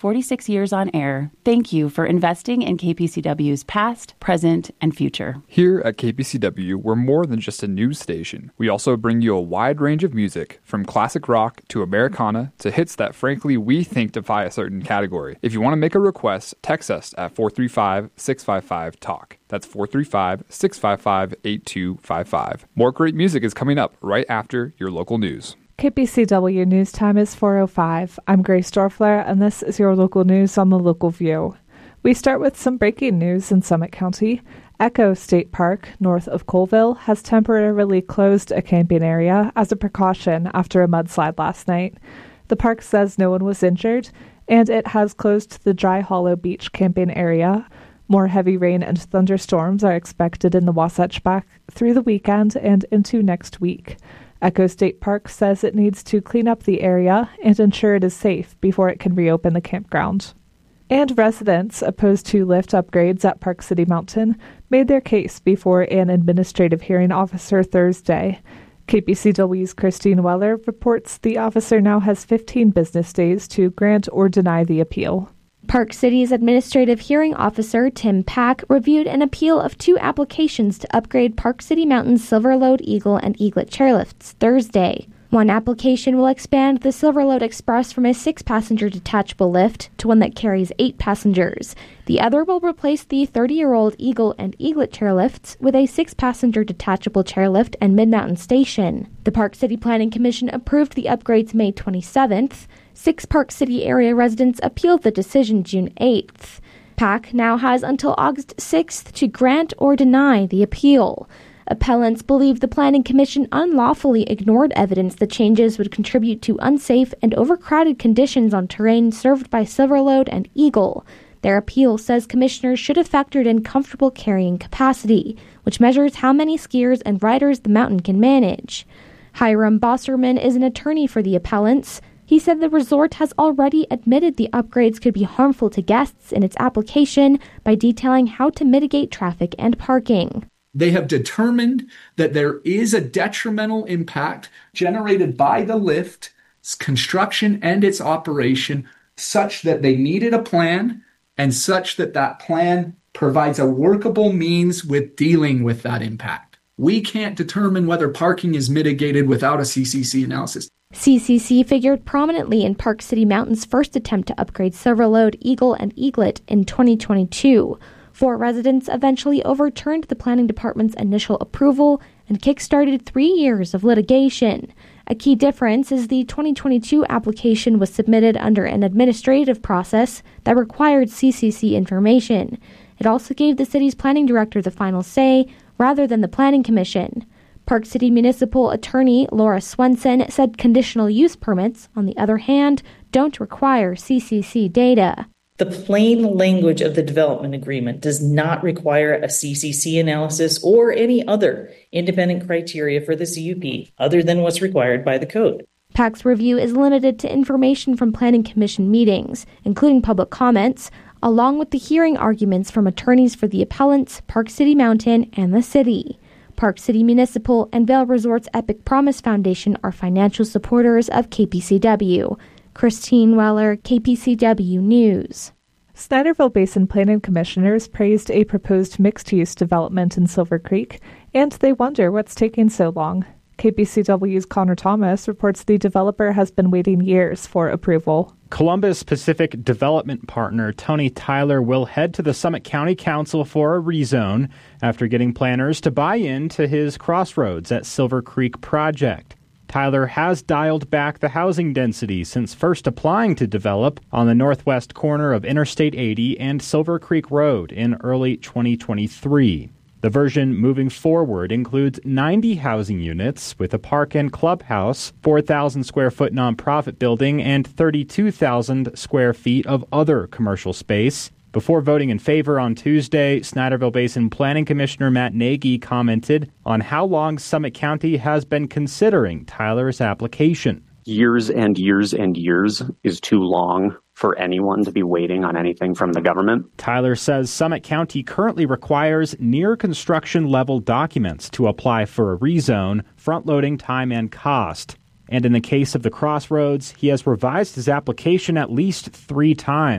46 years on air, thank you for investing in KPCW's past, present, and future. Here at KPCW, we're more than just a news station. We also bring you a wide range of music, from classic rock to Americana to hits that frankly we think defy a certain category. If you want to make a request, text us at 435-655-TALK. That's 435-655-8255. More great music is coming up right after your local news. KPCW News Time is 4:05. I'm Grace Dorfler, and this is your local news on the Local View. We start with some breaking news in Summit County. Echo State Park, north of Colville, has temporarily closed a camping area as a precaution after a mudslide last night. The park says no one was injured, and it has closed the Dry Hollow Beach camping area. More heavy rain and thunderstorms are expected in the Wasatch back through the weekend and into next week. Echo State Park says it needs to clean up the area and ensure it is safe before it can reopen the campground. And residents opposed to lift upgrades at Park City Mountain made their case before an administrative hearing officer Thursday. KPCW's Christine Weller reports the officer now has 15 business days to grant or deny the appeal. Park City's administrative hearing officer, Tim Pack, reviewed an appeal of 2 applications to upgrade Park City Mountain's Silverlode Eagle and Eaglet chairlifts Thursday. One application will expand the Silverlode Express from a 6-passenger detachable lift to one that carries 8 passengers. The other will replace the 30-year-old Eagle and Eaglet chairlifts with a 6-passenger detachable chairlift and mid-mountain station. The Park City Planning Commission approved the upgrades May 27th. 6 Park City area residents appealed the decision June 8th. PAC now has until August 6th to grant or deny the appeal. Appellants believe the Planning Commission unlawfully ignored evidence the changes would contribute to unsafe and overcrowded conditions on terrain served by Silverlode and Eagle. Their appeal says commissioners should have factored in comfortable carrying capacity, which measures how many skiers and riders the mountain can manage. Hiram Bosserman is an attorney for the appellants. He said the resort has already admitted the upgrades could be harmful to guests in its application by detailing how to mitigate traffic and parking. They have determined that there is a detrimental impact generated by the lift's construction and its operation, such that they needed a plan and such that that plan provides a workable means with dealing with that impact. We can't determine whether parking is mitigated without a CCC analysis. CCC figured prominently in Park City Mountain's first attempt to upgrade Silverlode, Eagle, and Eaglet in 2022. 4 residents eventually overturned the planning department's initial approval and kickstarted 3 years of litigation. A key difference is the 2022 application was submitted under an administrative process that required CCC information. It also gave the city's planning director the final say, rather than the Planning Commission. Park City Municipal Attorney Laura Swenson said conditional use permits, on the other hand, don't require CCC data. The plain language of the development agreement does not require a CCC analysis or any other independent criteria for the CUP other than what's required by the code. PAC's review is limited to information from Planning Commission meetings, including public comments, along with the hearing arguments from attorneys for the appellants, Park City Mountain, and the city. Park City Municipal and Vail Resorts Epic Promise Foundation are financial supporters of KPCW. Christine Weller, KPCW News. Snyderville Basin Planning Commissioners praised a proposed mixed-use development in Silver Creek, and they wonder what's taking so long. KPCW's Connor Thomas reports the developer has been waiting years for approval. Columbus Pacific development partner Tony Tyler will head to the Summit County Council for a rezone after getting planners to buy into his Crossroads at Silver Creek project. Tyler has dialed back the housing density since first applying to develop on the northwest corner of Interstate 80 and Silver Creek Road in early 2023. The version moving forward includes 90 housing units with a park and clubhouse, 4,000 square foot nonprofit building, and 32,000 square feet of other commercial space. Before voting in favor on Tuesday, Snyderville Basin Planning Commissioner Matt Nagy commented on how long Summit County has been considering Tyler's application. Years and years and years is too long for anyone to be waiting on anything from the government. Tyler says Summit County currently requires near construction level documents to apply for a rezone, front-loading time and cost. And in the case of the Crossroads, he has revised his application at least 3 times.